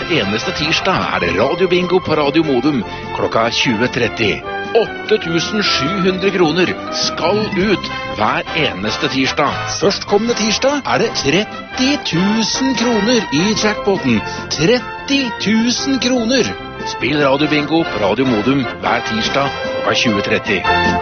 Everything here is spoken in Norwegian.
Hver eneste tirsdag det radiobingo på Radio Modum klokka 20:30. 8.700 kroner skal ut hver eneste tirsdag. Førstkommende tirsdag det 30 000 kroner i jackpoten. 30 000 kroner! Spill radiobingo på Radio Modum hver tirsdag klokka 20:30.